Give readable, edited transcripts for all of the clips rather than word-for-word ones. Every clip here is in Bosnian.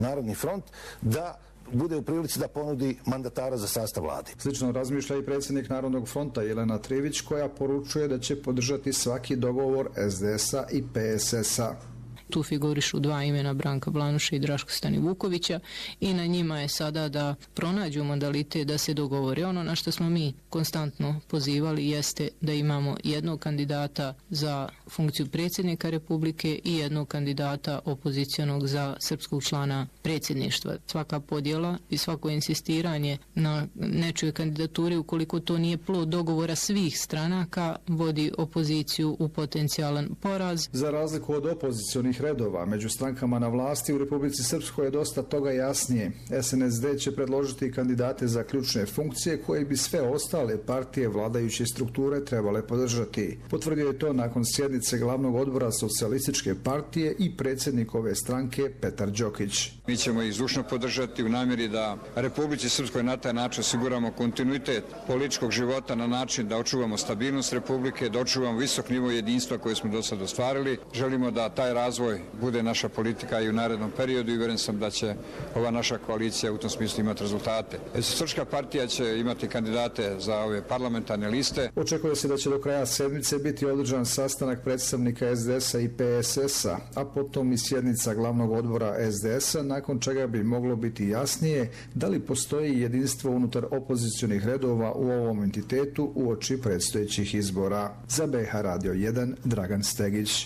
Narodni front da bude u prilici da ponudi mandatara za sastav vlade. Slično razmišlja i predsjednik Narodnog fronta Jelena Trivić, koja poručuje da će podržati svaki dogovor SDS-a i PSS-a. Tu figurišu dva imena, Branka Blanuša i Draška Stanivukovića, i na njima je sada da pronađu modalitet da se dogovore. Ono na što smo mi konstantno pozivali jeste da imamo jednog kandidata za funkciju predsjednika Republike i jednog kandidata opozicionog za srpskog člana predsjedništva. Svaka podjela i svako insistiranje na nečije kandidature, ukoliko to nije plod dogovora svih stranaka, vodi opoziciju u potencijalan poraz. Za razliku od opozicionih redova među strankama na vlasti u Republici Srpskoj je dosta toga jasnije. SNSD će predložiti kandidate za ključne funkcije koje bi sve ostale partije vladajuće strukture trebale podržati. Potvrdio je to nakon sjednice glavnog odbora Socijalističke partije i predsjednik ove stranke Petar Đokić. Mi ćemo ih zdušno podržati u namjeri da Republici Srpskoj na taj način osiguramo kontinuitet političkog života na način da očuvamo stabilnost Republike, da očuvamo visok nivo jedinstva koje smo do sada ostvarili. Želimo da taj razvoj bude naša politika i u narednom periodu i uvjeren sam da će ova naša koalicija u tom smislu imati rezultate. Srpska partija će imati kandidate za ove parlamentarne liste. Očekuje se da će do kraja sedmice biti održan sastanak predstavnika SDS-a i PSS-a, a potom i sjednica glavnog odbora SDS-a, nakon čega bi moglo biti jasnije da li postoji jedinstvo unutar opozicionih redova u ovom entitetu uoči predstojećih izbora. Za BiH Radio 1 Dragan Stegić.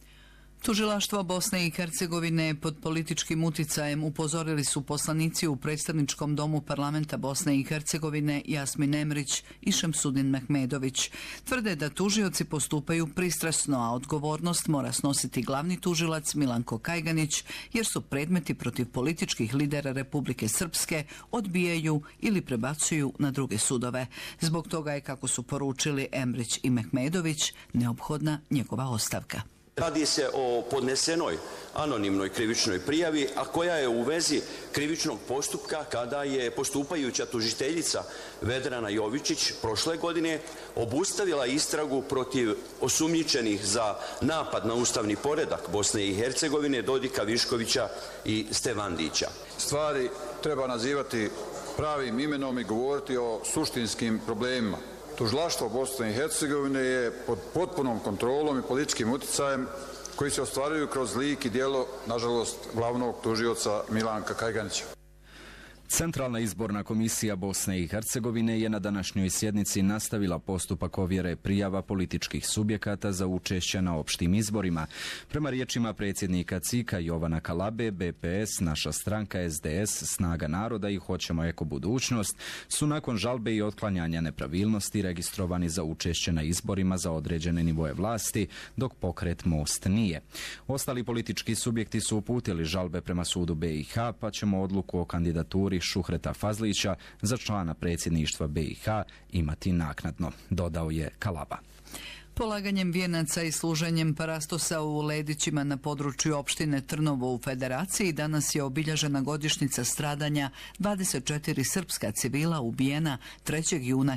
Tužilaštvo Bosne i Hercegovine pod političkim uticajem upozorili su poslanici u predstavničkom domu parlamenta Bosne i Hercegovine Jasmin Emrić i Šemsudin Mehmedović. Tvrde da tužioci postupaju pristrasno, a odgovornost mora snositi glavni tužilac Milanko Kajganić, jer su predmeti protiv političkih lidera Republike Srpske odbijaju ili prebacuju na druge sudove. Zbog toga je, kako su poručili Emrić i Mehmedović, neophodna njegova ostavka. Radi se o podnesenoj anonimnoj krivičnoj prijavi, a koja je u vezi krivičnog postupka kada je postupajuća tužiteljica Vedrana Jovičić prošle godine obustavila istragu protiv osumnjičenih za napad na ustavni poredak Bosne i Hercegovine Dodika Viškovića i Stevandića. Stvari treba nazivati pravim imenom i govoriti o suštinskim problemima. Tužilaštvo Bosne i Hercegovine je pod potpunom kontrolom i političkim uticajem koji se ostvaruju kroz lik i djelo, nažalost, glavnog tužioca Milanka Kajganića. Centralna izborna komisija Bosne i Hercegovine je na današnjoj sjednici nastavila postupak ovjere prijava političkih subjekata za učešće na opštim izborima. Prema riječima predsjednika CIK-a Jovana Kalabe, BPS, Naša stranka, SDS, Snaga naroda i Hoćemo eko budućnost su nakon žalbe i otklanjanja nepravilnosti registrovani za učešće na izborima za određene nivoje vlasti, dok pokret Most nije. Ostali politički subjekti su uputili žalbe prema sudu BiH, pa ćemo odluku o kandidaturi Šuhreta Fazlića za člana predsjedništva BiH imati naknadno, dodao je Kalaba. Polaganjem vijenaca i služenjem parastosa u Ledićima na području opštine Trnovo u Federaciji danas je obilježena godišnjica stradanja 24 srpska civila ubijena 3. juna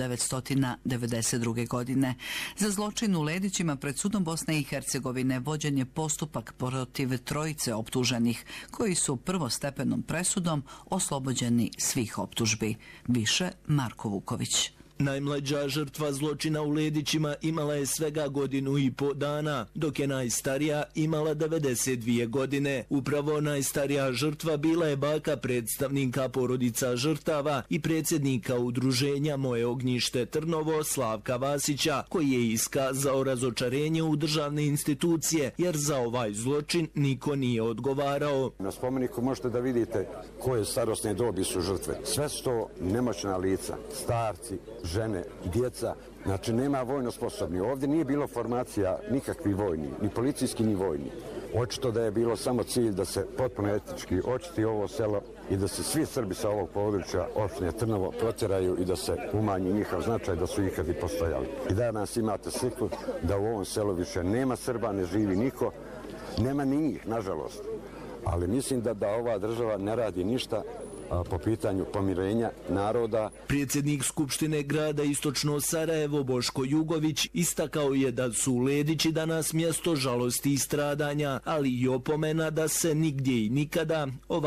1992. godine. Za zločin u Ledićima pred sudom Bosne i Hercegovine vođen je postupak protiv trojice optuženih, koji su prvostepenom presudom oslobođeni svih optužbi. Više Marko Vuković. Najmlađa žrtva zločina u Ledićima imala je svega 1.5 godina, dok je najstarija imala 92 godine. Upravo najstarija žrtva bila je baka predstavnika porodica žrtava i predsjednika udruženja Moje ognjište Trnovo Slavka Vasića, koji je iskazao razočarenje u državne institucije, jer za ovaj zločin niko nije odgovarao. Na spomeniku možete da vidite koje starosne dobi su žrtve. Sve su to nemoćna lica, starci, žene, djeca, znači nema vojno sposobni. Ovdje nije bilo formacija nikakvi vojni, ni policijski ni vojni. Očito da je bilo samo cilj da se potpuno etički očiti ovo selo i da se svi Srbi sa ovog područja opštine Trnovo protjeraju i da se umanji njihov značaj da su ikad i postojali. I danas imate sliku da u ovom selu više nema Srba, ne živi niko, nema ni njih, nažalost. Ali mislim da ova država ne radi ništa po pitanju pomirenja naroda. Predsjednik Skupštine grada Istočno Sarajevo Boško Jugović istakao je da su u Ledići danas mjesto žalosti i stradanja, ali i opomena da se nigdje i nikada